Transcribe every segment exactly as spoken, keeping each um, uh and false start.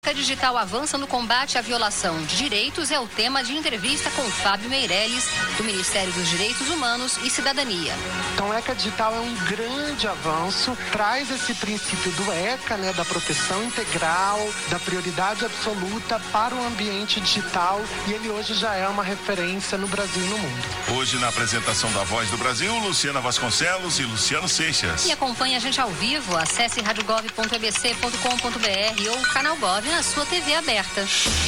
A Digital avança no combate à violação de direitos é o tema de entrevista com Fábio Meirelles, do Ministério dos Direitos Humanos e Cidadania. Então, o ECA Digital é um grande avanço, traz esse princípio do ECA, né, da proteção integral, da prioridade absoluta para o ambiente digital, e ele hoje já é uma referência no Brasil e no mundo. Hoje, na apresentação da Voz do Brasil, Luciana Vasconcelos e Luciano Seixas. E acompanhe a gente ao vivo, acesse rádio gov ponto e b c ponto com ponto b r ou o canal Gov na sua T V aberta.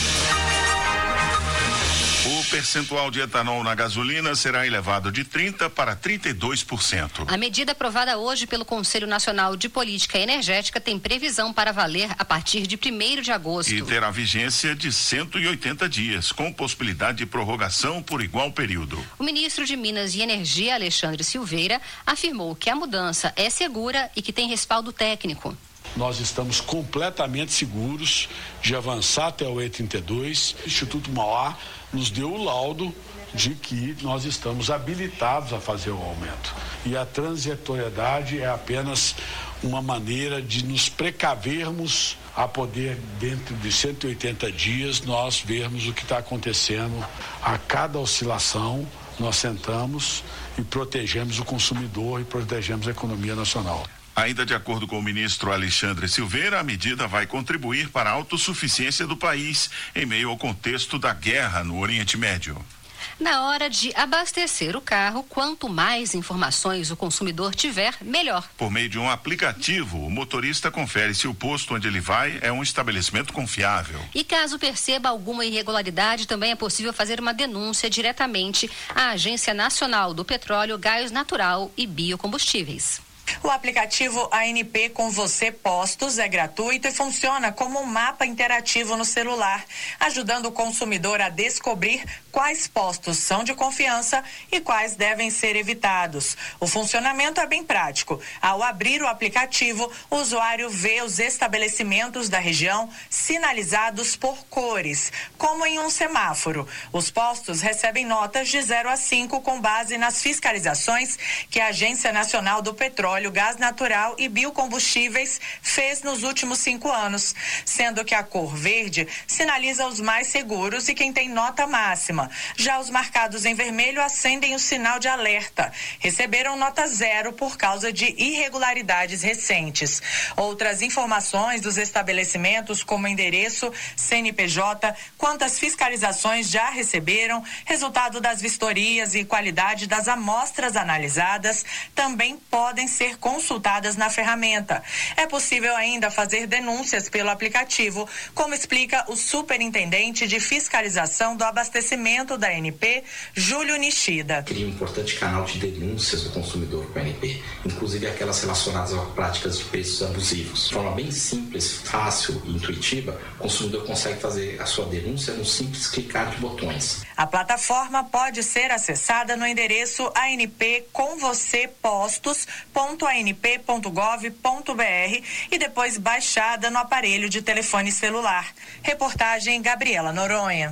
O percentual de etanol na gasolina será elevado de trinta por cento para trinta e dois por cento. A medida aprovada hoje pelo Conselho Nacional de Política Energética tem previsão para valer a partir de primeiro de agosto. E terá vigência de cento e oitenta dias, com possibilidade de prorrogação por igual período. O ministro de Minas e Energia, Alexandre Silveira, afirmou que a mudança é segura e que tem respaldo técnico. Nós estamos completamente seguros de avançar até o E trinta e dois. O Instituto Mauá nos deu o laudo de que nós estamos habilitados a fazer o aumento. E a transitoriedade é apenas uma maneira de nos precavermos a poder, dentro de cento e oitenta dias, nós vermos o que está acontecendo. A cada oscilação, nós sentamos e protegemos o consumidor e protegemos a economia nacional. Ainda de acordo com o ministro Alexandre Silveira, a medida vai contribuir para a autossuficiência do país em meio ao contexto da guerra no Oriente Médio. Na hora de abastecer o carro, quanto mais informações o consumidor tiver, melhor. Por meio de um aplicativo, o motorista confere se o posto onde ele vai é um estabelecimento confiável. E caso perceba alguma irregularidade, também é possível fazer uma denúncia diretamente à Agência Nacional do Petróleo, Gás Natural e Biocombustíveis. O aplicativo A N P Com Você Postos é gratuito e funciona como um mapa interativo no celular, ajudando o consumidor a descobrir quais postos são de confiança e quais devem ser evitados. O funcionamento é bem prático. Ao abrir o aplicativo, o usuário vê os estabelecimentos da região sinalizados por cores, como em um semáforo. Os postos recebem notas de zero a cinco com base nas fiscalizações que a Agência Nacional do Petróleo, Gás Natural e Biocombustíveis fez nos últimos cinco anos, sendo que a cor verde sinaliza os mais seguros e quem tem nota máxima. Já os marcados em vermelho acendem o sinal de alerta. Receberam nota zero por causa de irregularidades recentes. Outras informações dos estabelecimentos, como endereço, C N P J, quantas fiscalizações já receberam, resultado das vistorias e qualidade das amostras analisadas, também podem ser consultadas na ferramenta. É possível ainda fazer denúncias pelo aplicativo, como explica o superintendente de fiscalização do abastecimento da A N P, Júlio Nishida. Cria um importante canal de denúncias do consumidor com a A N P, inclusive aquelas relacionadas a práticas de preços abusivos. De forma bem simples, fácil e intuitiva, o consumidor consegue fazer a sua denúncia num simples clicar de botões. A plataforma pode ser acessada no endereço a n p com você postos ponto a n p ponto gov ponto b r e depois baixada no aparelho de telefone celular. Reportagem Gabriela Noronha.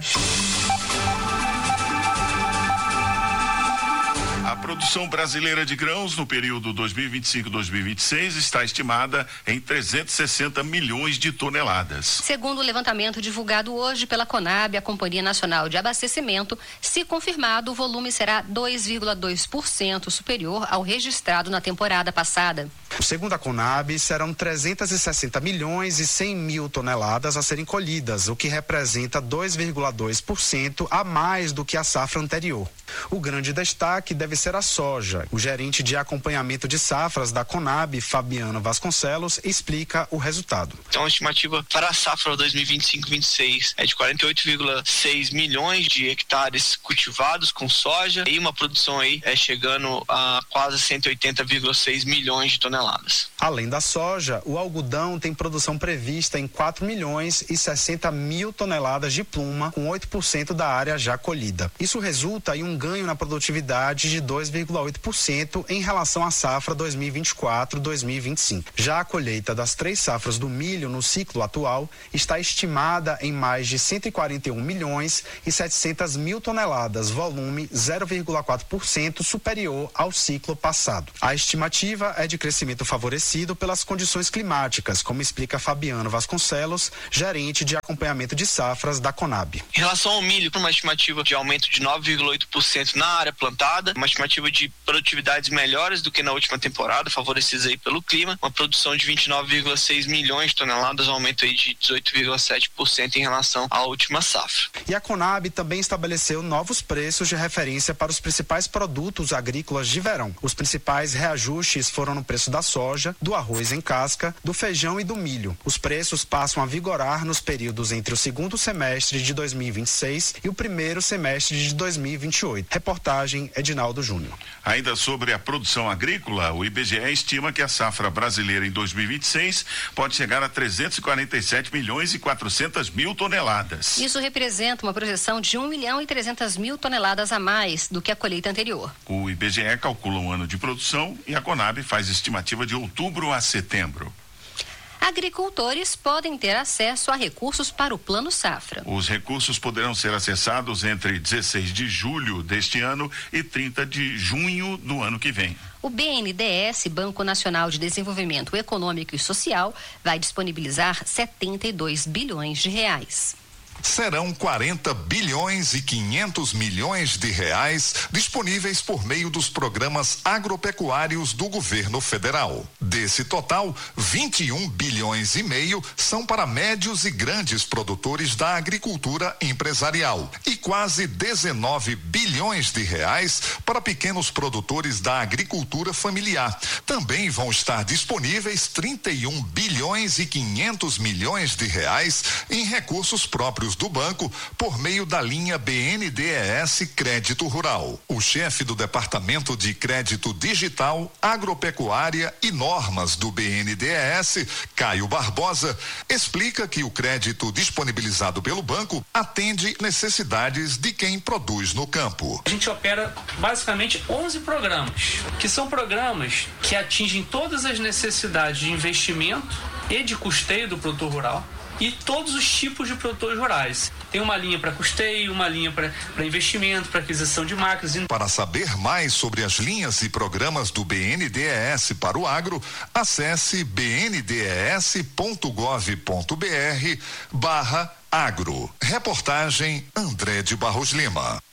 A produção brasileira de grãos no período dois mil e vinte e cinco a dois mil e vinte e seis está estimada em trezentos e sessenta milhões de toneladas. Segundo o levantamento divulgado hoje pela Conab, a Companhia Nacional de Abastecimento, se confirmado, o volume será dois vírgula dois por cento superior ao registrado na temporada passada. Segundo a Conab, serão trezentos e sessenta milhões e cem mil toneladas a serem colhidas, o que representa dois vírgula dois por cento a mais do que a safra anterior. O grande destaque deve ser a soja. O gerente de acompanhamento de safras da Conab, Fabiano Vasconcelos, explica o resultado. Então, a estimativa para a safra dois mil e vinte e cinco a vinte e seis é de quarenta e oito vírgula seis milhões de hectares cultivados com soja e uma produção aí é chegando a quase cento e oitenta vírgula seis milhões de toneladas. Além da soja, o algodão tem produção prevista em quatro milhões e sessenta mil toneladas de pluma, com oito por cento da área já colhida. Isso resulta em um ganho na produtividade de dois vírgula oito por cento em relação à safra dois mil e vinte e quatro a dois mil e vinte e cinco. Já a colheita das três safras do milho no ciclo atual está estimada em mais de cento e quarenta e um milhões e setecentas mil toneladas, volume zero vírgula quatro por cento superior ao ciclo passado. A estimativa é de crescimento segmento favorecido pelas condições climáticas, como explica Fabiano Vasconcelos, gerente de acompanhamento de safras da Conab. Em relação ao milho, uma estimativa de aumento de nove vírgula oito por cento na área plantada, uma estimativa de produtividades melhores do que na última temporada, favorecidas aí pelo clima, uma produção de vinte e nove vírgula seis milhões de toneladas, um aumento aí de dezoito vírgula sete por cento em relação à última safra. E a Conab também estabeleceu novos preços de referência para os principais produtos agrícolas de verão. Os principais reajustes foram no preço da soja, do arroz em casca, do feijão e do milho. Os preços passam a vigorar nos períodos entre o segundo semestre de dois mil e vinte e seis e o primeiro semestre de dois mil e vinte e oito. Reportagem Edinaldo Júnior. Ainda sobre a produção agrícola, o I B G E estima que a safra brasileira em dois mil e vinte e seis pode chegar a trezentos e quarenta e sete milhões e quatrocentas mil toneladas. Isso representa uma projeção de um milhão e trezentas mil toneladas a mais do que a colheita anterior. O I B G E calcula um ano de produção e a Conab faz estimativa de outubro a setembro. Agricultores podem ter acesso a recursos para o Plano Safra. Os recursos poderão ser acessados entre dezesseis de julho deste ano e trinta de junho do ano que vem. O B N D E S, Banco Nacional de Desenvolvimento Econômico e Social, vai disponibilizar setenta e dois bilhões de reais. Serão quarenta bilhões e quinhentos milhões de reais disponíveis por meio dos programas agropecuários do governo federal. Desse total, vinte e um bilhões e meio são para médios e grandes produtores da agricultura empresarial e quase dezenove bilhões de reais para pequenos produtores da agricultura familiar. Também vão estar disponíveis trinta e um bilhões e quinhentos milhões de reais em recursos próprios do banco por meio da linha B N D E S Crédito Rural. O chefe do Departamento de Crédito Digital, Agropecuária e Normas do B N D E S, Caio Barbosa, explica que o crédito disponibilizado pelo banco atende necessidades de quem produz no campo. A gente opera basicamente onze programas, que são programas que atingem todas as necessidades de investimento e de custeio do produtor rural e todos os tipos de produtores rurais. Tem uma linha para custeio, uma linha para investimento, para aquisição de máquinas. Para saber mais sobre as linhas e programas do B N D E S para o agro, acesse bndes.gov.br barra agro. Reportagem André de Barros Lima.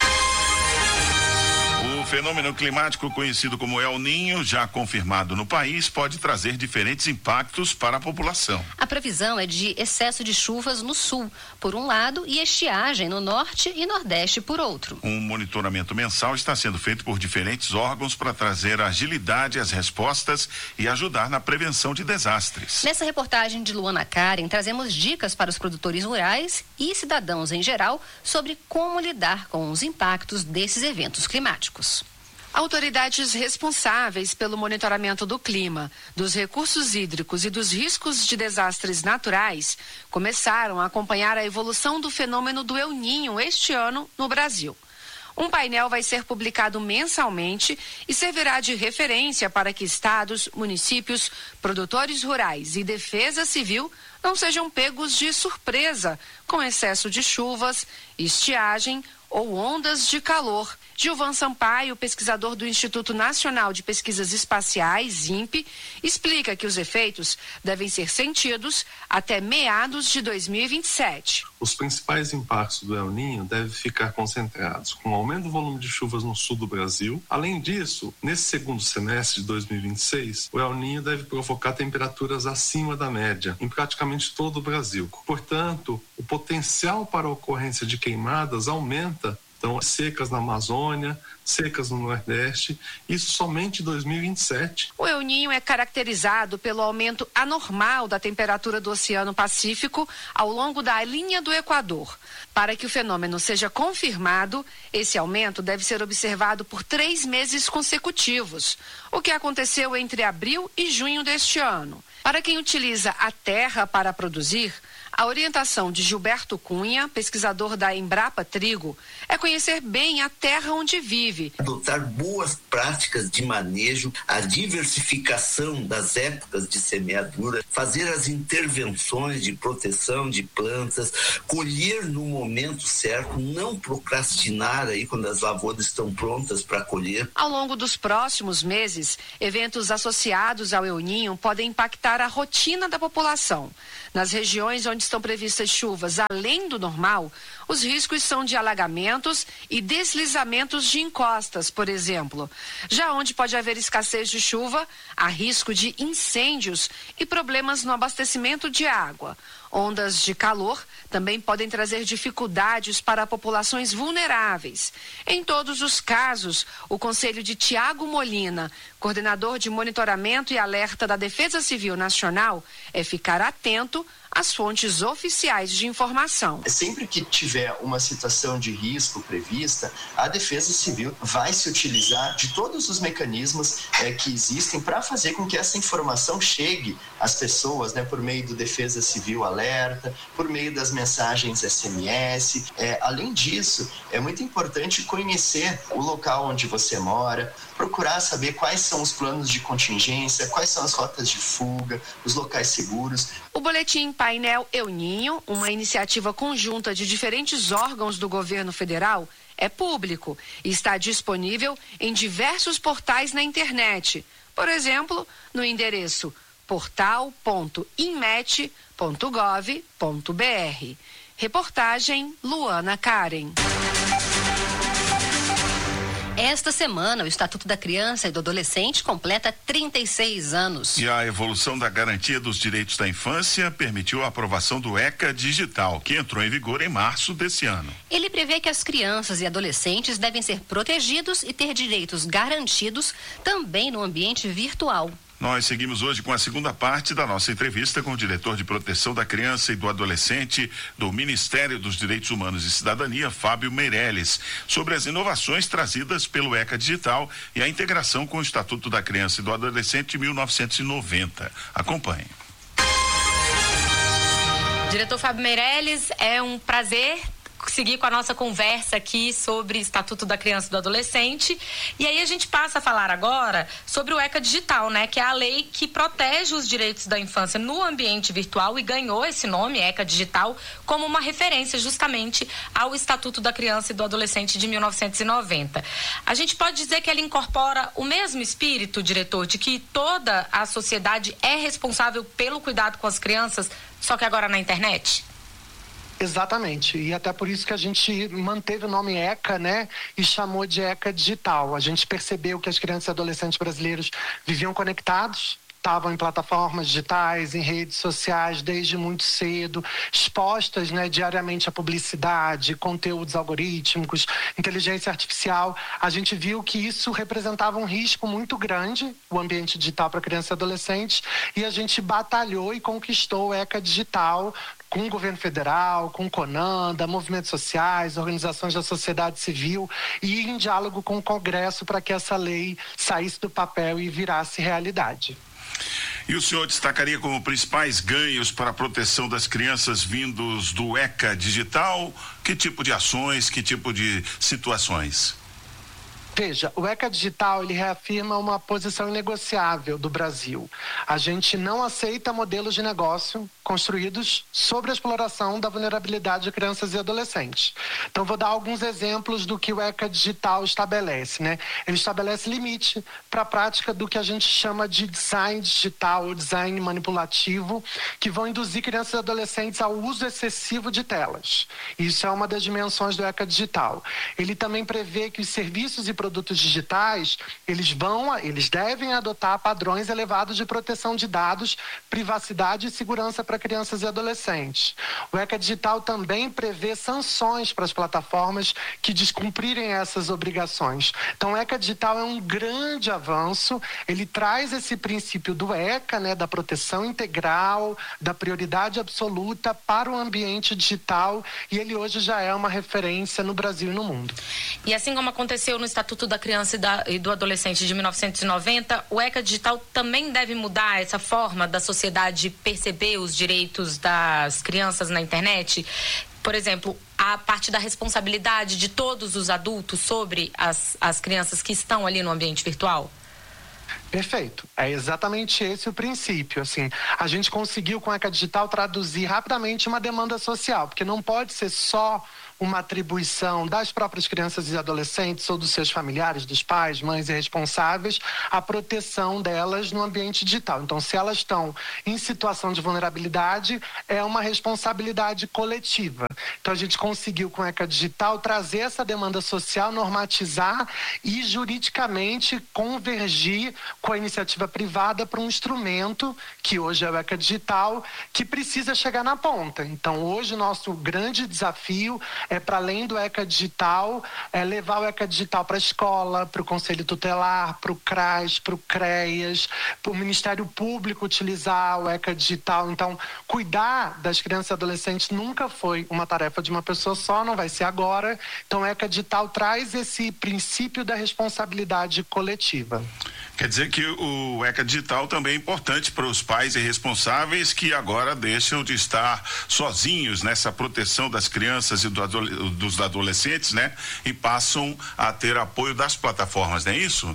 O fenômeno climático conhecido como El Niño, já confirmado no país, pode trazer diferentes impactos para a população. A previsão é de excesso de chuvas no sul, por um lado, e estiagem no norte e nordeste, por outro. Um monitoramento mensal está sendo feito por diferentes órgãos para trazer agilidade às respostas e ajudar na prevenção de desastres. Nessa reportagem de Luana Karen, trazemos dicas para os produtores rurais e cidadãos em geral sobre como lidar com os impactos desses eventos climáticos. Autoridades responsáveis pelo monitoramento do clima, dos recursos hídricos e dos riscos de desastres naturais começaram a acompanhar a evolução do fenômeno do El Niño este ano no Brasil. Um painel vai ser publicado mensalmente e servirá de referência para que estados, municípios, produtores rurais e defesa civil não sejam pegos de surpresa com excesso de chuvas, estiagem ou ondas de calor. Gilvan Sampaio, pesquisador do Instituto Nacional de Pesquisas Espaciais, INPE, explica que os efeitos devem ser sentidos até meados de dois mil e vinte e sete. Os principais impactos do El Niño devem ficar concentrados com o aumento do volume de chuvas no sul do Brasil. Além disso, nesse segundo semestre de dois mil e vinte e seis, o El Niño deve provocar temperaturas acima da média em praticamente todo o Brasil. Portanto, o potencial para a ocorrência de queimadas aumenta. Então, secas na Amazônia, secas no Nordeste, isso somente em dois mil e vinte e sete. O El Niño é caracterizado pelo aumento anormal da temperatura do Oceano Pacífico ao longo da linha do Equador. Para que o fenômeno seja confirmado, esse aumento deve ser observado por três meses consecutivos, o que aconteceu entre abril e junho deste ano. Para quem utiliza a terra para produzir, A orientação de Gilberto Cunha, pesquisador da Embrapa Trigo, é conhecer bem a terra onde vive. Adotar boas práticas de manejo, a diversificação das épocas de semeadura, fazer as intervenções de proteção de plantas, colher no momento certo, não procrastinar aí quando as lavouras estão prontas para colher. Ao longo dos próximos meses, eventos associados ao El Niño podem impactar a rotina da população. Nas regiões onde estão previstas chuvas além do normal, os riscos são de alagamentos e deslizamentos de encostas, por exemplo. Já onde pode haver escassez de chuva, há risco de incêndios e problemas no abastecimento de água. Ondas de calor também podem trazer dificuldades para populações vulneráveis. Em todos os casos, o conselho de Tiago Molina, coordenador de monitoramento e alerta da Defesa Civil Nacional, é ficar atento às fontes oficiais de informação. Sempre que tiver uma situação de risco prevista, a Defesa Civil vai se utilizar de todos os mecanismos é, que existem para fazer com que essa informação chegue às pessoas, né, por meio do Defesa Civil Alerta, por meio das mensagens S M S. É, além disso, é muito importante conhecer o local onde você mora, procurar saber quais são os planos de contingência, quais são as rotas de fuga, os locais seguros. O boletim Painel El Niño, uma iniciativa conjunta de diferentes órgãos do governo federal, é público e está disponível em diversos portais na internet. Por exemplo, no endereço portal ponto inmet ponto gov ponto br. Reportagem Luana Karen. Esta semana, o Estatuto da Criança e do Adolescente completa trinta e seis anos. E a evolução da garantia dos direitos da infância permitiu a aprovação do ECA Digital, que entrou em vigor em março desse ano. Ele prevê que as crianças e adolescentes devem ser protegidos e ter direitos garantidos também no ambiente virtual. Nós seguimos hoje com a segunda parte da nossa entrevista com o diretor de Proteção da Criança e do Adolescente do Ministério dos Direitos Humanos e Cidadania, Fábio Meirelles, sobre as inovações trazidas pelo ECA Digital e a integração com o Estatuto da Criança e do Adolescente de mil novecentos e noventa. Acompanhe. Diretor Fábio Meirelles, é um prazer seguir com a nossa conversa aqui sobre Estatuto da Criança e do Adolescente. E aí a gente passa a falar agora sobre o ECA Digital, né? Que é a lei que protege os direitos da infância no ambiente virtual e ganhou esse nome, ECA Digital, como uma referência justamente ao Estatuto da Criança e do Adolescente de mil novecentos e noventa. A gente pode dizer que ela incorpora o mesmo espírito, diretor, de que toda a sociedade é responsável pelo cuidado com as crianças, só que agora na internet? Exatamente, e até por isso que a gente manteve o nome ECA, né, e chamou de ECA Digital. A gente percebeu que as crianças e adolescentes brasileiros viviam conectados, estavam em plataformas digitais, em redes sociais desde muito cedo, expostas, né, diariamente à publicidade, conteúdos algorítmicos, inteligência artificial. A gente viu que isso representava um risco muito grande, o ambiente digital para crianças e adolescentes, e a gente batalhou e conquistou o ECA Digital com o governo federal, com o CONANDA, movimentos sociais, organizações da sociedade civil e em diálogo com o Congresso para que essa lei saísse do papel e virasse realidade. E o senhor destacaria como principais ganhos para a proteção das crianças vindos do ECA Digital? Que tipo de ações, que tipo de situações? Veja, o ECA Digital, ele reafirma uma posição inegociável do Brasil. A gente não aceita modelos de negócio construídos sobre a exploração da vulnerabilidade de crianças e adolescentes. Então, vou dar alguns exemplos do que o ECA Digital estabelece, né? Ele estabelece limite para a prática do que a gente chama de design digital ou design manipulativo, que vão induzir crianças e adolescentes ao uso excessivo de telas. Isso é uma das dimensões do ECA Digital. Ele também prevê que os serviços e produtos digitais, eles vão, eles devem adotar padrões elevados de proteção de dados, privacidade e segurança para crianças e adolescentes. O ECA Digital também prevê sanções para as plataformas que descumprirem essas obrigações. Então, o ECA Digital é um grande avanço, ele traz esse princípio do ECA, né, da proteção integral, da prioridade absoluta para o ambiente digital, e ele hoje já é uma referência no Brasil e no mundo. E assim como aconteceu no Estatuto Estatuto da Criança e, da, e do Adolescente de mil novecentos e noventa, o ECA Digital também deve mudar essa forma da sociedade perceber os direitos das crianças na internet? Por exemplo, a parte da responsabilidade de todos os adultos sobre as, as crianças que estão ali no ambiente virtual? Perfeito. É exatamente esse o princípio. Assim, a gente conseguiu com a ECA Digital traduzir rapidamente uma demanda social, porque não pode ser só uma atribuição das próprias crianças e adolescentes ou dos seus familiares, dos pais, mães e responsáveis, a proteção delas no ambiente digital. Então, se elas estão em situação de vulnerabilidade, é uma responsabilidade coletiva. Então, a gente conseguiu com a ECA Digital trazer essa demanda social, normatizar e juridicamente convergir com a iniciativa privada para um instrumento, que hoje é o ECA Digital, que precisa chegar na ponta. Então, hoje, o nosso grande desafio é, para além do ECA Digital, é levar o ECA Digital para a escola, para o Conselho Tutelar, para o CRAS, para o CREAS, para o Ministério Público utilizar o ECA Digital. Então, cuidar das crianças e adolescentes nunca foi uma tarefa de uma pessoa só, não vai ser agora. Então, o ECA Digital traz esse princípio da responsabilidade coletiva. Quer dizer que o ECA Digital também é importante para os pais e responsáveis que agora deixam de estar sozinhos nessa proteção das crianças e do adolescente, dos adolescentes, né? E passam a ter apoio das plataformas, não é isso?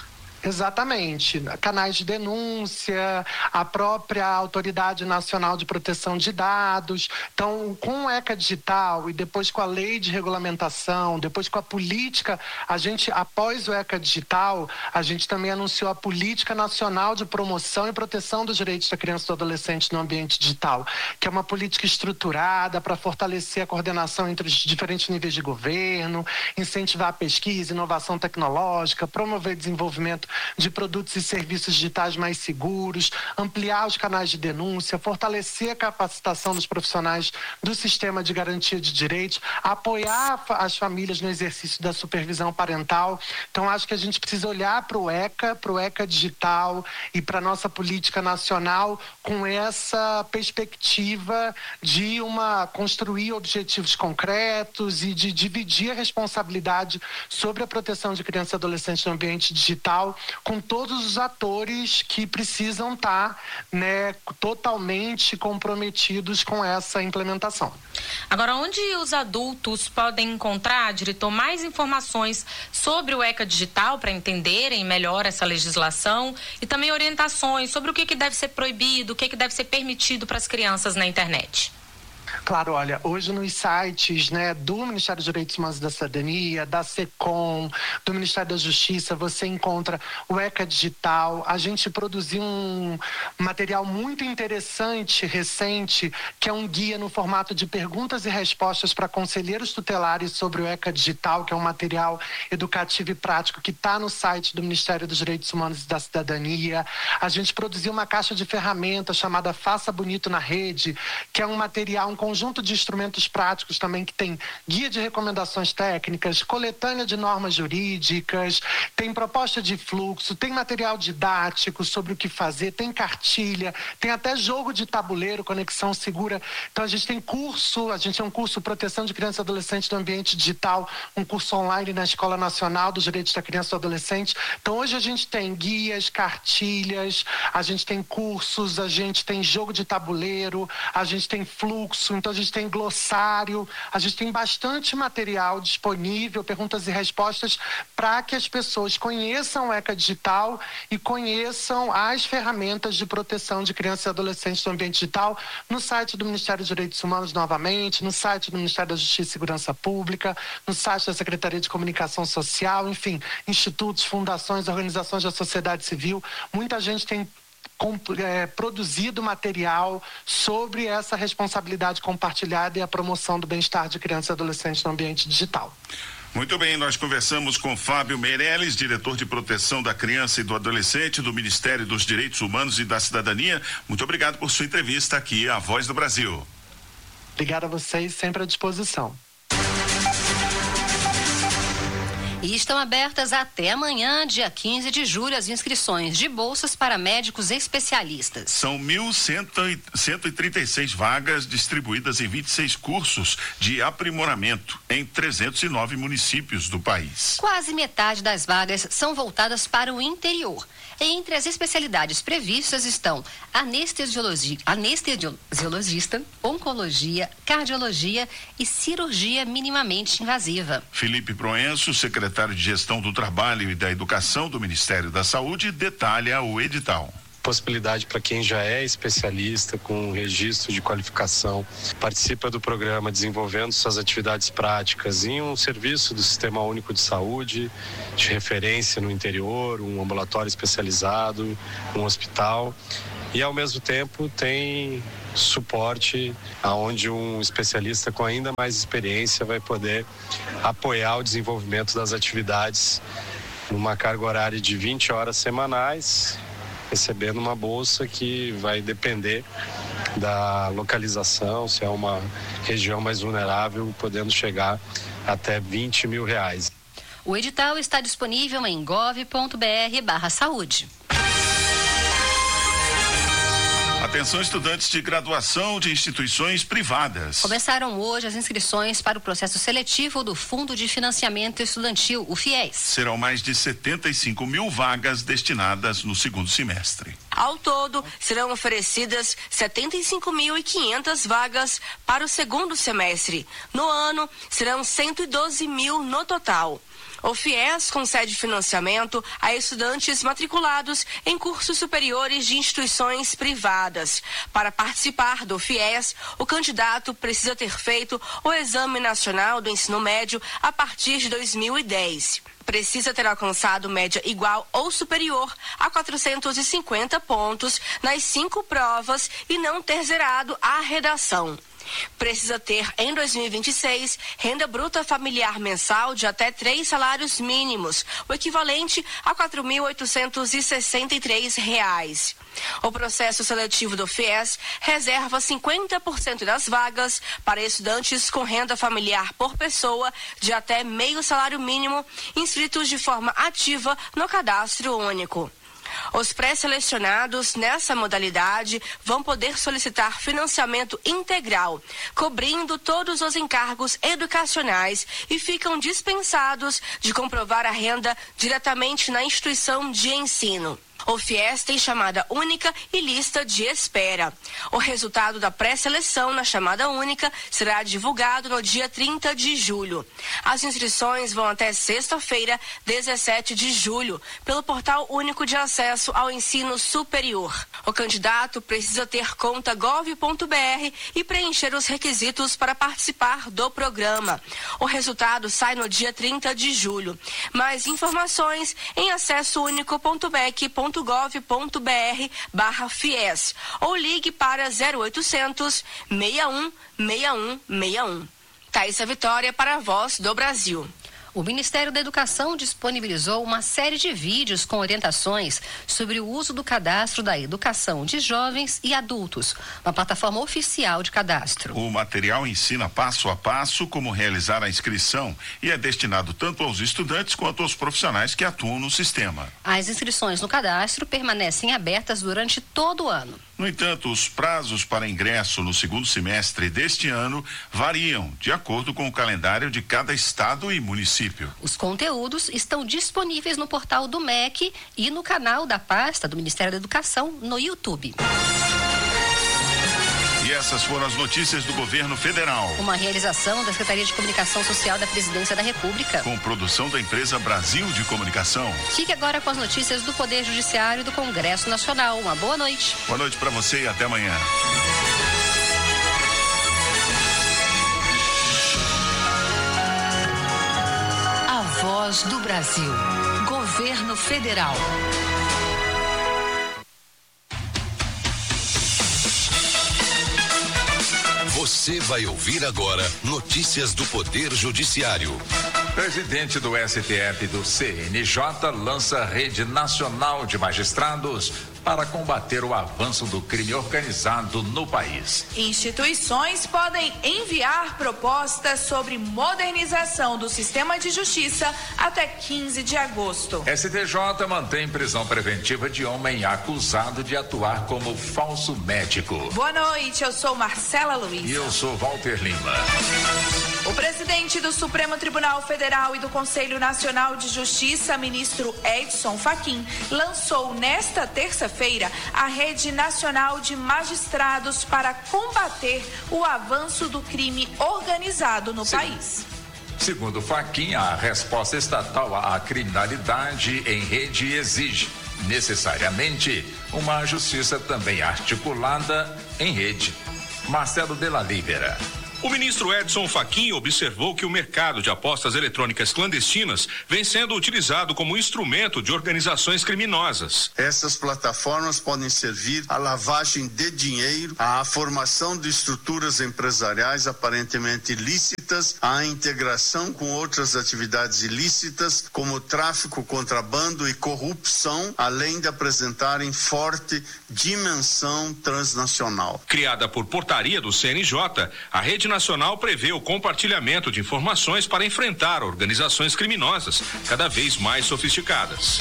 Exatamente. Canais de denúncia, a própria Autoridade Nacional de Proteção de Dados. Então, com o ECA Digital e depois com a lei de regulamentação, depois com a política, a gente, após o ECA Digital, a gente também anunciou a Política Nacional de Promoção e Proteção dos Direitos da Criança e do Adolescente no Ambiente Digital, que é uma política estruturada para fortalecer a coordenação entre os diferentes níveis de governo, incentivar a pesquisa, inovação tecnológica, promover desenvolvimento de produtos e serviços digitais mais seguros, ampliar os canais de denúncia, fortalecer a capacitação dos profissionais do sistema de garantia de direitos, apoiar as famílias no exercício da supervisão parental. Então, acho que a gente precisa olhar para o ECA, para o ECA Digital e para a nossa política nacional com essa perspectiva de uma, construir objetivos concretos e de dividir a responsabilidade sobre a proteção de crianças e adolescentes no ambiente digital com todos os atores que precisam estar, né, totalmente comprometidos com essa implementação. Agora, onde os adultos podem encontrar, diretor, mais informações sobre o ECA Digital para entenderem melhor essa legislação e também orientações sobre o que, que deve ser proibido, o que, que deve ser permitido para as crianças na internet? Claro, olha, hoje nos sites, né, do Ministério dos Direitos Humanos e da Cidadania, da SECOM, do Ministério da Justiça, você encontra o ECA Digital. A gente produziu um material muito interessante, recente, que é um guia no formato de perguntas e respostas para conselheiros tutelares sobre o ECA Digital, que é um material educativo e prático que está no site do Ministério dos Direitos Humanos e da Cidadania. A gente produziu uma caixa de ferramentas chamada Faça Bonito na Rede, que é um material, um conjunto de instrumentos práticos também que tem guia de recomendações técnicas, coletânea de normas jurídicas, tem proposta de fluxo, tem material didático sobre o que fazer, tem cartilha, tem até jogo de tabuleiro, conexão segura. Então a gente tem curso, a gente tem um curso Proteção de Criança e Adolescente no Ambiente Digital, um curso online na Escola Nacional dos Direitos da Criança e do Adolescente. Então hoje a gente tem guias, cartilhas, a gente tem cursos, a gente tem jogo de tabuleiro, a gente tem fluxo, então a gente tem glossário, a gente tem bastante material disponível, perguntas e respostas, para que as pessoas conheçam o ECA Digital e conheçam as ferramentas de proteção de crianças e adolescentes no ambiente digital no site do Ministério dos Direitos Humanos novamente, no site do Ministério da Justiça e Segurança Pública, no site da Secretaria de Comunicação Social, enfim, institutos, fundações, organizações da sociedade civil. Muita gente tem Com, é, produzido material sobre essa responsabilidade compartilhada e a promoção do bem-estar de crianças e adolescentes no ambiente digital. Muito bem, nós conversamos com Fábio Meirelles, diretor de proteção da criança e do adolescente do Ministério dos Direitos Humanos e da Cidadania. Muito obrigado por sua entrevista aqui à Voz do Brasil. Obrigado a vocês, sempre à disposição. E estão abertas até amanhã, dia quinze de julho, as inscrições de bolsas para médicos especialistas. São mil cento e trinta e seis vagas distribuídas em vinte e seis cursos de aprimoramento em trezentos e nove municípios do país. Quase metade das vagas são voltadas para o interior. Entre as especialidades previstas estão anestesiologia, anestesiologista, oncologia, cardiologia e cirurgia minimamente invasiva. Felipe Proenço, secretário de Gestão do Trabalho e da Educação do Ministério da Saúde, detalha o edital. Possibilidade para quem já é especialista com registro de qualificação, participa do programa desenvolvendo suas atividades práticas em um serviço do Sistema Único de Saúde, de referência no interior, um ambulatório especializado, um hospital, e ao mesmo tempo tem suporte aonde um especialista com ainda mais experiência vai poder apoiar o desenvolvimento das atividades numa carga horária de vinte horas semanais, recebendo uma bolsa que vai depender da localização, se é uma região mais vulnerável, podendo chegar até vinte mil reais. O edital está disponível em gov ponto br barra saúde. Atenção, estudantes de graduação de instituições privadas. Começaram hoje as inscrições para o processo seletivo do Fundo de Financiamento Estudantil, o FIES. Serão mais de setenta e cinco mil vagas destinadas no segundo semestre. Ao todo, serão oferecidas setenta e cinco mil e quinhentas vagas para o segundo semestre. No ano, serão cento e doze mil no total. O FIES concede financiamento a estudantes matriculados em cursos superiores de instituições privadas. Para participar do FIES, o candidato precisa ter feito o Exame Nacional do Ensino Médio a partir de dois mil e dez. Precisa ter alcançado média igual ou superior a quatrocentos e cinquenta pontos nas cinco provas e não ter zerado a redação. Precisa ter, em dois mil e vinte e seis, renda bruta familiar mensal de até três salários mínimos, o equivalente a quatro mil oitocentos e sessenta e três reais. O processo seletivo do FIES reserva cinquenta por cento das vagas para estudantes com renda familiar por pessoa de até meio salário mínimo, inscritos de forma ativa no cadastro único. Os pré-selecionados nessa modalidade vão poder solicitar financiamento integral, cobrindo todos os encargos educacionais e ficam dispensados de comprovar a renda diretamente na instituição de ensino. O FIES tem chamada única e lista de espera. O resultado da pré-seleção na chamada única será divulgado no dia trinta de julho. As inscrições vão até sexta-feira, dezessete de julho, pelo Portal Único de Acesso ao Ensino Superior. O candidato precisa ter conta gov ponto br e preencher os requisitos para participar do programa. O resultado sai no dia trinta de julho. Mais informações em acesso único ponto bec ponto gov ponto br barra FIES ou ligue para zero oitocentos, seis um, seis um seis um. Thaisa Vitória para a Voz do Brasil. O Ministério da Educação disponibilizou uma série de vídeos com orientações sobre o uso do cadastro da educação de jovens e adultos, uma plataforma oficial de cadastro. O material ensina passo a passo como realizar a inscrição e é destinado tanto aos estudantes quanto aos profissionais que atuam no sistema. As inscrições no cadastro permanecem abertas durante todo o ano. No entanto, os prazos para ingresso no segundo semestre deste ano variam de acordo com o calendário de cada estado e município. Os conteúdos estão disponíveis no portal do M E C e no canal da pasta do Ministério da Educação no YouTube. E essas foram as notícias do governo federal. Uma realização da Secretaria de Comunicação Social da Presidência da República. Com produção da empresa Brasil de Comunicação. Fique agora com as notícias do Poder Judiciário e do Congresso Nacional. Uma boa noite. Boa noite para você e até amanhã. A Voz do Brasil. Governo Federal. Você vai ouvir agora notícias do Poder Judiciário. Presidente do S T F e do C N J lança Rede Nacional de Magistrados para combater o avanço do crime organizado no país. Instituições podem enviar propostas sobre modernização do sistema de justiça até quinze de agosto. S T J mantém prisão preventiva de homem acusado de atuar como falso médico. Boa noite, eu sou Marcela Luiz. E eu sou Walter Lima. O presidente do Supremo Tribunal Federal e do Conselho Nacional de Justiça, ministro Edson Fachin, lançou nesta terça-feira a Rede Nacional de Magistrados para combater o avanço do crime organizado no Sim. país. Segundo Fachin, a resposta estatal à criminalidade em rede exige, necessariamente, uma justiça também articulada em rede. Marcelo de la Libera. O ministro Edson Fachin observou que o mercado de apostas eletrônicas clandestinas vem sendo utilizado como instrumento de organizações criminosas. Essas plataformas podem servir à lavagem de dinheiro, à formação de estruturas empresariais aparentemente ilícitas, à integração com outras atividades ilícitas, como tráfico, contrabando e corrupção, além de apresentarem forte dimensão transnacional. Criada por portaria do C N J, a Rede Nacional prevê o compartilhamento de informações para enfrentar organizações criminosas cada vez mais sofisticadas.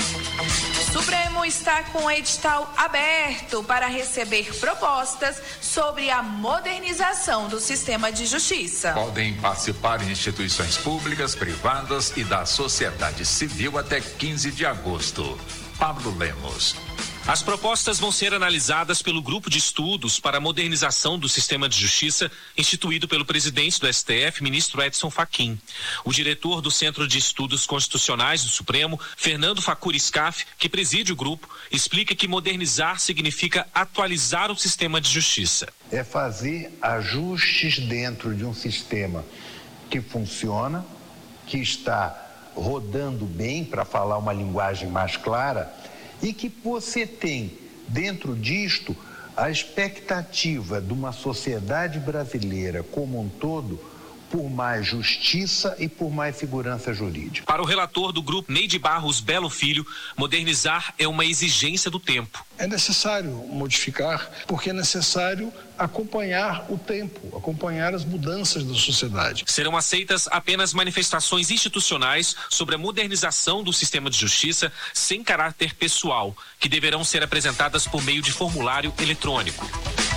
O Supremo está com o edital aberto para receber propostas sobre a modernização do sistema de justiça. Podem participar instituições públicas, privadas e da sociedade civil até quinze de agosto. Pablo Lemos. As propostas vão ser analisadas pelo Grupo de Estudos para a Modernização do Sistema de Justiça, instituído pelo presidente do S T F, ministro Edson Fachin. O diretor do Centro de Estudos Constitucionais do Supremo, Fernando Facuri Scaff, que preside o grupo, explica que modernizar significa atualizar o sistema de justiça. É fazer ajustes dentro de um sistema que funciona, que está rodando bem, para falar uma linguagem mais clara, e que você tem dentro disto a expectativa de uma sociedade brasileira como um todo por mais justiça e por mais segurança jurídica. Para o relator do grupo, Neide Barros Belo Filho, modernizar é uma exigência do tempo. É necessário modificar, porque é necessário acompanhar o tempo, acompanhar as mudanças da sociedade. Serão aceitas apenas manifestações institucionais sobre a modernização do sistema de justiça sem caráter pessoal, que deverão ser apresentadas por meio de formulário eletrônico.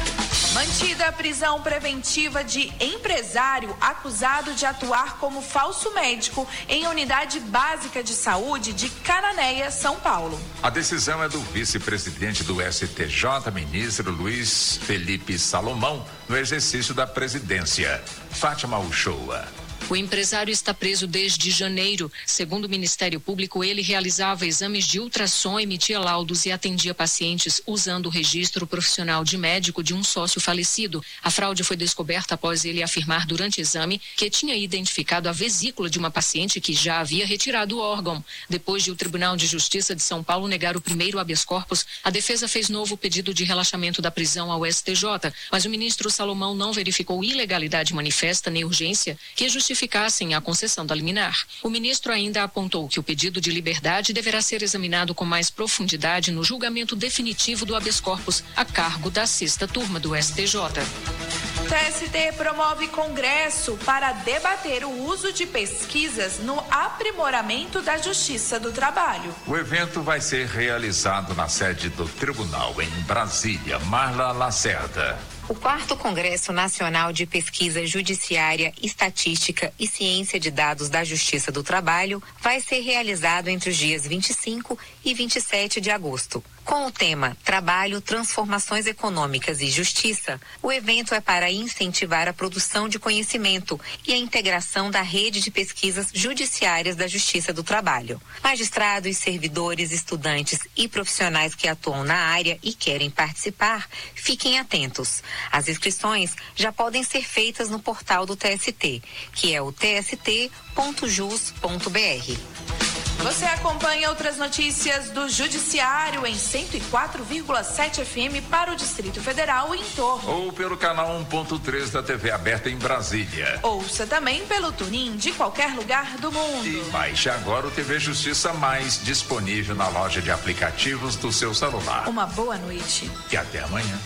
Mantida a prisão preventiva de empresário acusado de atuar como falso médico em unidade básica de saúde de Cananéia, São Paulo. A decisão é do vice-presidente do S T J, ministro Luiz Felipe Salomão, no exercício da presidência. Fátima Uchoa. O empresário está preso desde janeiro. Segundo o Ministério Público, ele realizava exames de ultrassom, emitia laudos e atendia pacientes usando o registro profissional de médico de um sócio falecido. A fraude foi descoberta após ele afirmar durante o exame que tinha identificado a vesícula de uma paciente que já havia retirado o órgão. Depois de o Tribunal de Justiça de São Paulo negar o primeiro habeas corpus, a defesa fez novo pedido de relaxamento da prisão ao S T J, mas o ministro Salomão não verificou ilegalidade manifesta nem urgência que justificasse justificassem a concessão da liminar. O ministro ainda apontou que o pedido de liberdade deverá ser examinado com mais profundidade no julgamento definitivo do habeas corpus a cargo da sexta turma do S T J. T S T promove congresso para debater o uso de pesquisas no aprimoramento da Justiça do Trabalho. O evento vai ser realizado na sede do Tribunal em Brasília. Marla Lacerda. O quarto Congresso Nacional de Pesquisa Judiciária, Estatística e Ciência de Dados da Justiça do Trabalho vai ser realizado entre os dias vinte e cinco e vinte e sete de agosto. Com o tema Trabalho, Transformações Econômicas e Justiça, o evento é para incentivar a produção de conhecimento e a integração da rede de pesquisas judiciárias da Justiça do Trabalho. Magistrados, servidores, estudantes e profissionais que atuam na área e querem participar, fiquem atentos. As inscrições já podem ser feitas no portal do T S T, que é o t s t ponto jus ponto b r. Você acompanha outras notícias do Judiciário em cento e quatro vírgula sete F M para o Distrito Federal e em torno. Ou pelo canal um ponto três da T V aberta em Brasília. Ouça também pelo TuneIn de qualquer lugar do mundo. E baixe agora o T V Justiça Mais, disponível na loja de aplicativos do seu celular. Uma boa noite. E até amanhã.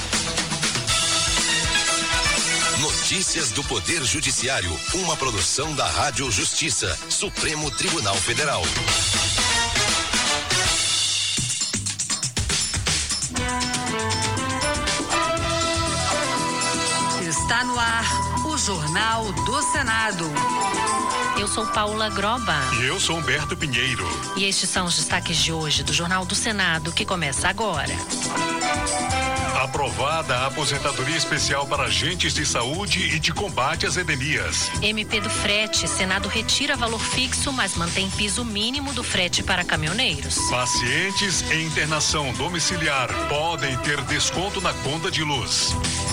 Notícias do Poder Judiciário, uma produção da Rádio Justiça, Supremo Tribunal Federal. Está no ar o Jornal do Senado. Eu sou Paula Groba. E eu sou Humberto Pinheiro. E estes são os destaques de hoje do Jornal do Senado, que começa agora. Aprovada a aposentadoria especial para agentes de saúde e de combate às endemias. M P do frete, Senado retira valor fixo, mas mantém piso mínimo do frete para caminhoneiros. Pacientes em internação domiciliar podem ter desconto na conta de luz.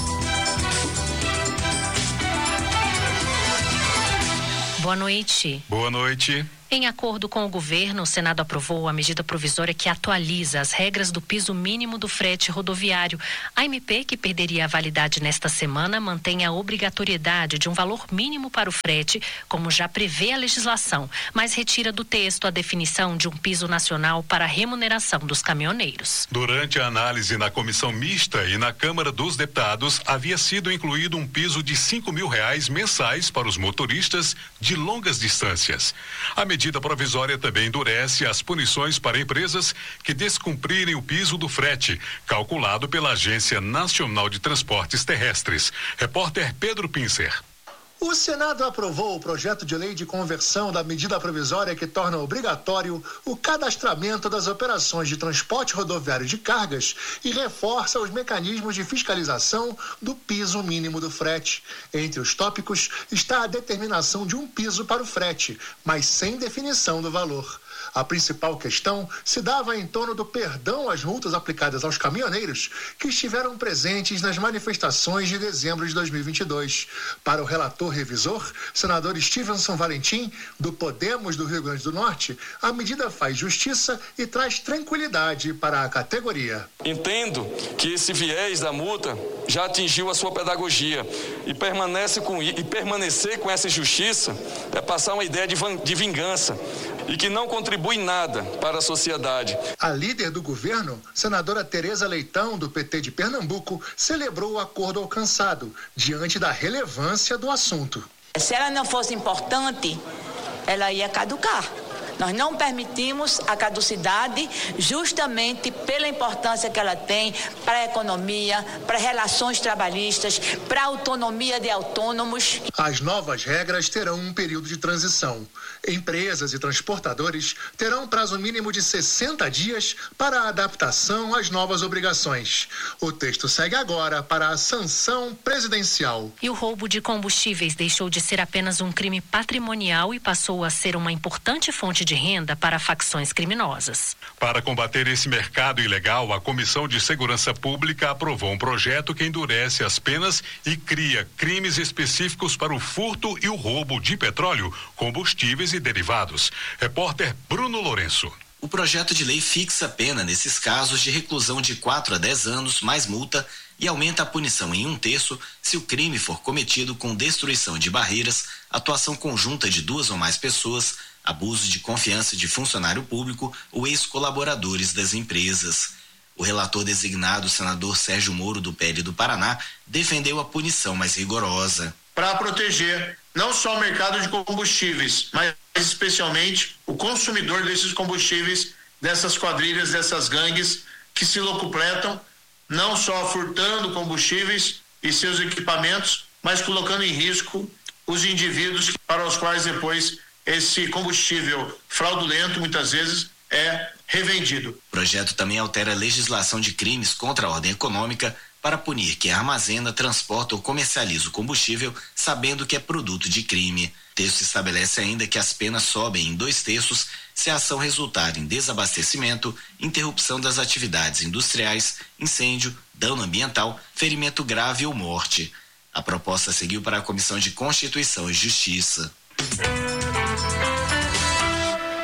Boa noite. Boa noite. Em acordo com o governo, o Senado aprovou a medida provisória que atualiza as regras do piso mínimo do frete rodoviário. A M P, que perderia a validade nesta semana, mantém a obrigatoriedade de um valor mínimo para o frete, como já prevê a legislação, mas retira do texto a definição de um piso nacional para a remuneração dos caminhoneiros. Durante a análise na comissão mista e na Câmara dos Deputados, havia sido incluído um piso de cinco mil reais mensais para os motoristas de longas distâncias. A medida A medida provisória também endurece as punições para empresas que descumprirem o piso do frete, calculado pela Agência Nacional de Transportes Terrestres. Repórter Pedro Pincer. O Senado aprovou o projeto de lei de conversão da medida provisória que torna obrigatório o cadastramento das operações de transporte rodoviário de cargas e reforça os mecanismos de fiscalização do piso mínimo do frete. Entre os tópicos está a determinação de um piso para o frete, mas sem definição do valor. A principal questão se dava em torno do perdão às multas aplicadas aos caminhoneiros que estiveram presentes nas manifestações de dezembro de dois mil e vinte e dois. Para o relator revisor, senador Stevenson Valentim, do Podemos do Rio Grande do Norte, a medida faz justiça e traz tranquilidade para a categoria. Entendo que esse viés da multa já atingiu a sua pedagogia e, permanece com, e permanecer com essa injustiça é passar uma ideia de, de vingança e que não contribui em nada para a sociedade. A líder do governo, senadora Tereza Leitão, do P T de Pernambuco, celebrou o acordo alcançado diante da relevância do assunto. Se ela não fosse importante, ela ia caducar. Nós não permitimos a caducidade justamente pela importância que ela tem para a economia, para relações trabalhistas, para a autonomia de autônomos. As novas regras terão um período de transição. Empresas e transportadores terão um prazo mínimo de sessenta dias para a adaptação às novas obrigações. O texto segue agora para a sanção presidencial. E o roubo de combustíveis deixou de ser apenas um crime patrimonial e passou a ser uma importante fonte de renda para facções criminosas. Para combater esse mercado ilegal, a Comissão de Segurança Pública aprovou um projeto que endurece as penas e cria crimes específicos para o furto e o roubo de petróleo, combustíveis e derivados. Repórter Bruno Lourenço. O projeto de lei fixa a pena nesses casos de reclusão de quatro a dez anos mais multa e aumenta a punição em um terço se o crime for cometido com destruição de barreiras, atuação conjunta de duas ou mais pessoas, abuso de confiança de funcionário público ou ex-colaboradores das empresas. O relator designado, o senador Sérgio Moro, do P L do Paraná, defendeu a punição mais rigorosa. Para proteger não só o mercado de combustíveis, mas especialmente o consumidor desses combustíveis, dessas quadrilhas, dessas gangues que se locupletam, não só furtando combustíveis e seus equipamentos, mas colocando em risco os indivíduos para os quais depois esse combustível fraudulento, muitas vezes, é revendido. O projeto também altera a legislação de crimes contra a ordem econômica para punir quem armazena, transporta ou comercializa o combustível sabendo que é produto de crime. O texto estabelece ainda que as penas sobem em dois terços se a ação resultar em desabastecimento, interrupção das atividades industriais, incêndio, dano ambiental, ferimento grave ou morte. A proposta seguiu para a Comissão de Constituição e Justiça.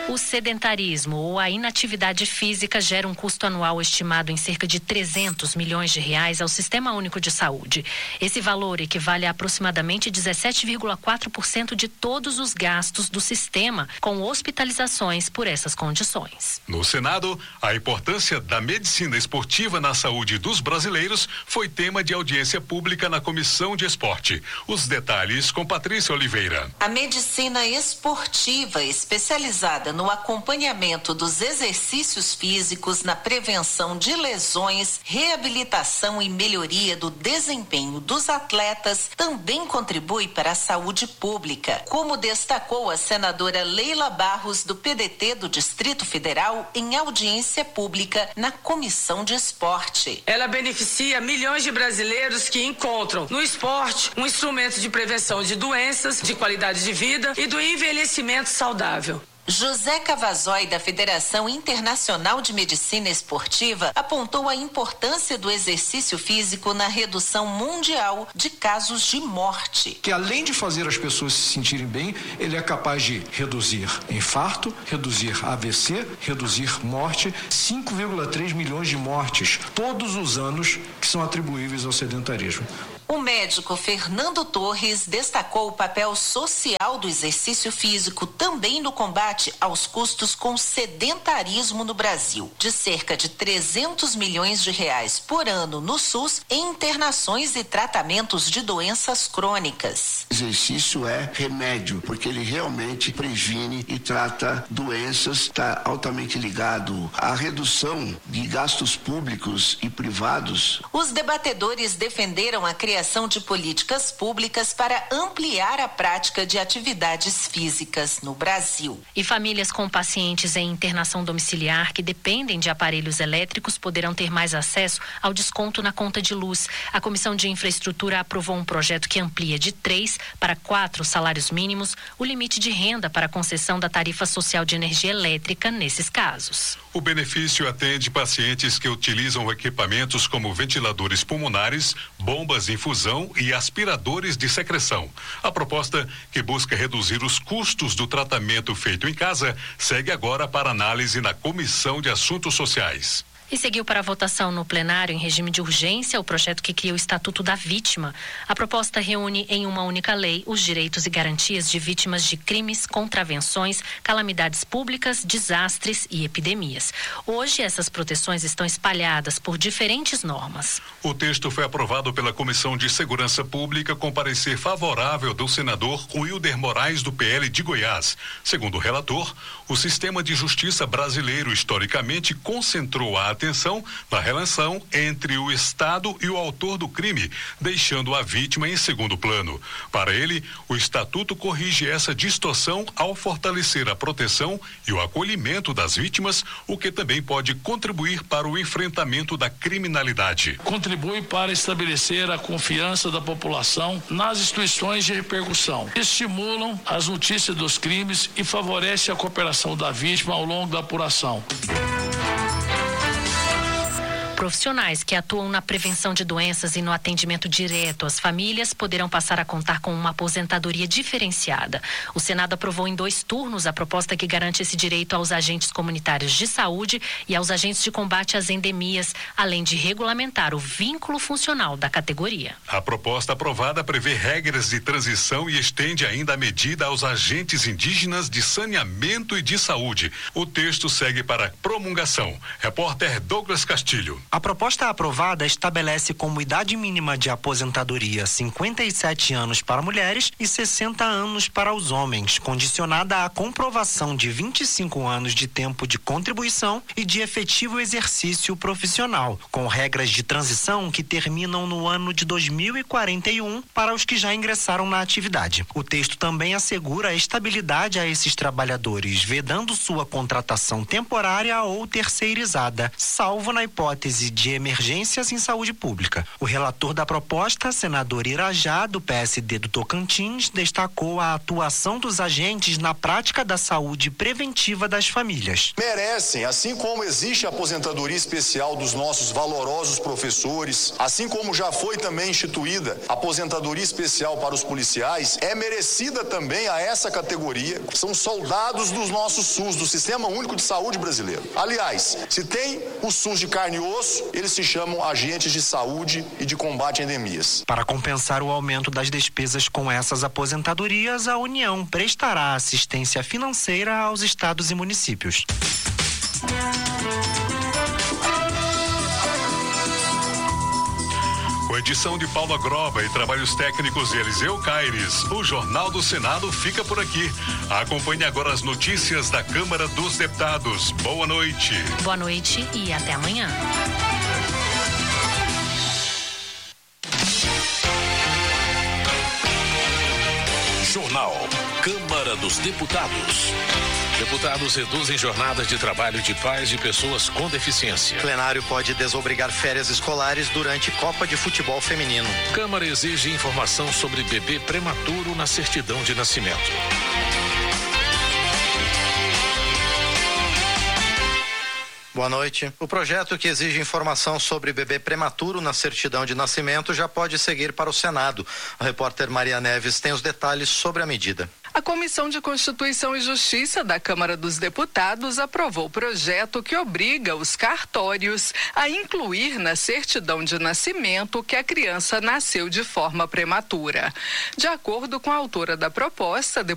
O sedentarismo ou a inatividade física gera um custo anual estimado em cerca de trezentos milhões de reais ao Sistema Único de Saúde. Esse valor equivale a aproximadamente dezessete vírgula quatro por cento de todos os gastos do sistema com hospitalizações por essas condições. No Senado, a importância da medicina esportiva na saúde dos brasileiros foi tema de audiência pública na Comissão de Esporte. Os detalhes com Patrícia Oliveira. A medicina esportiva especializada no acompanhamento dos exercícios físicos, na prevenção de lesões, reabilitação e melhoria do desempenho dos atletas também contribui para a saúde pública, como destacou a senadora Leila Barros, do P D T do Distrito Federal, em audiência pública na Comissão de Esporte. Ela beneficia milhões de brasileiros que encontram no esporte um instrumento de prevenção de doenças, de qualidade de vida e do envelhecimento saudável. José Cavazói, da Federação Internacional de Medicina Esportiva, apontou a importância do exercício físico na redução mundial de casos de morte. Que além de fazer as pessoas se sentirem bem, ele é capaz de reduzir infarto, reduzir A V C, reduzir morte, cinco vírgula três milhões de mortes todos os anos que são atribuíveis ao sedentarismo. O médico Fernando Torres destacou o papel social do exercício físico também no combate aos custos com sedentarismo no Brasil, de cerca de trezentos milhões de reais por ano no SUS em internações e tratamentos de doenças crônicas. Exercício é remédio, porque ele realmente previne e trata doenças, está altamente ligado à redução de gastos públicos e privados. Os debatedores defenderam a criação de políticas públicas para ampliar a prática de atividades físicas no Brasil. E famílias com pacientes em internação domiciliar que dependem de aparelhos elétricos poderão ter mais acesso ao desconto na conta de luz. A Comissão de Infraestrutura aprovou um projeto que amplia de três para quatro salários mínimos o limite de renda para a concessão da tarifa social de energia elétrica nesses casos. O benefício atende pacientes que utilizam equipamentos como ventiladores pulmonares, bombas infusão e aspiradores de secreção. A proposta, que busca reduzir os custos do tratamento feito em casa, segue agora para análise na Comissão de Assuntos Sociais. E seguiu para a votação no plenário em regime de urgência o projeto que cria o Estatuto da Vítima. A proposta reúne em uma única lei os direitos e garantias de vítimas de crimes, contravenções, calamidades públicas, desastres e epidemias. Hoje, essas proteções estão espalhadas por diferentes normas. O texto foi aprovado pela Comissão de Segurança Pública com parecer favorável do senador Wilder Moraes, do P L de Goiás. Segundo o relator, o sistema de justiça brasileiro historicamente concentrou a atenção na relação entre o Estado e o autor do crime, deixando a vítima em segundo plano. Para ele, o Estatuto corrige essa distorção ao fortalecer a proteção e o acolhimento das vítimas, o que também pode contribuir para o enfrentamento da criminalidade. Contribui para estabelecer a confiança da população nas instituições de repercussão. Estimulam as notícias dos crimes e favorece a cooperação da vítima ao longo da apuração. Profissionais que atuam na prevenção de doenças e no atendimento direto às famílias poderão passar a contar com uma aposentadoria diferenciada. O Senado aprovou em dois turnos a proposta que garante esse direito aos agentes comunitários de saúde e aos agentes de combate às endemias, além de regulamentar o vínculo funcional da categoria. A proposta aprovada prevê regras de transição e estende ainda a medida aos agentes indígenas de saneamento e de saúde. O texto segue para promulgação. Repórter Douglas Castilho. A proposta aprovada estabelece como idade mínima de aposentadoria cinquenta e sete anos para mulheres e sessenta anos para os homens, condicionada à comprovação de vinte e cinco anos de tempo de contribuição e de efetivo exercício profissional, com regras de transição que terminam no ano de dois mil e quarenta e um para os que já ingressaram na atividade. O texto também assegura a estabilidade a esses trabalhadores, vedando sua contratação temporária ou terceirizada, salvo na hipótese e de emergências em saúde pública. O relator da proposta, senador Irajá, do P S D do Tocantins, destacou a atuação dos agentes na prática da saúde preventiva das famílias. Merecem, assim como existe a aposentadoria especial dos nossos valorosos professores, assim como já foi também instituída a aposentadoria especial para os policiais, é merecida também a essa categoria. São soldados dos nossos SUS, do Sistema Único de Saúde brasileiro. Aliás, se tem o SUS de carne e osso, eles se chamam agentes de saúde e de combate a endemias. Para compensar o aumento das despesas com essas aposentadorias, a União prestará assistência financeira aos estados e municípios. Com edição de Paula Groba e trabalhos técnicos de Eliseu Caires, o Jornal do Senado fica por aqui. Acompanhe agora as notícias da Câmara dos Deputados. Boa noite. Boa noite e até amanhã. Jornal Câmara dos Deputados. Deputados reduzem jornadas de trabalho de pais de pessoas com deficiência. Plenário pode desobrigar férias escolares durante Copa de Futebol Feminino. Câmara exige informação sobre bebê prematuro na certidão de nascimento. Boa noite. O projeto que exige informação sobre bebê prematuro na certidão de nascimento já pode seguir para o Senado. A repórter Maria Neves tem os detalhes sobre a medida. A Comissão de Constituição e Justiça da Câmara dos Deputados aprovou o projeto que obriga os cartórios a incluir na certidão de nascimento que a criança nasceu de forma prematura. De acordo com a autora da proposta, a